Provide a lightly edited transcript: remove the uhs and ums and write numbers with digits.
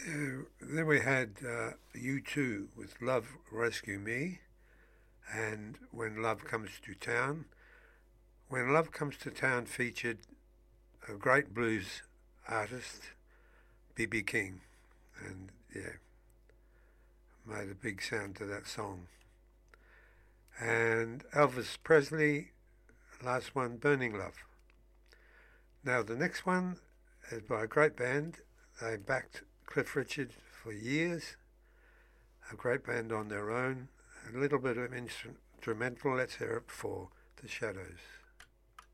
Then we had U2 with Love Rescue Me and When Love Comes to Town. When Love Comes to Town featured a great blues artist, B.B. King, and yeah, made a big sound to that song. And Elvis Presley, last one, Burning Love. Now the next one is by a great band. They backed Cliff Richard for years, a great band on their own, a little bit of instrumental. Let's hear it for The Shadows.